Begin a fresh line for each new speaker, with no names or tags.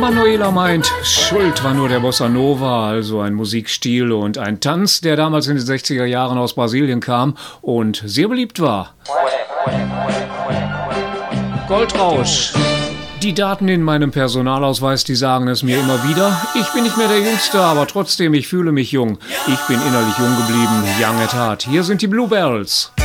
Manuela meint, schuld war nur der Bossa Nova, also ein Musikstil und ein Tanz, der damals in den 60er Jahren aus Brasilien kam und sehr beliebt war. Goldrausch. Die Daten in meinem Personalausweis, die sagen es mir immer wieder. Ich bin nicht mehr der Jüngste, aber trotzdem, ich fühle mich jung. Ich bin innerlich jung geblieben, young at heart. Hier sind die Bluebells.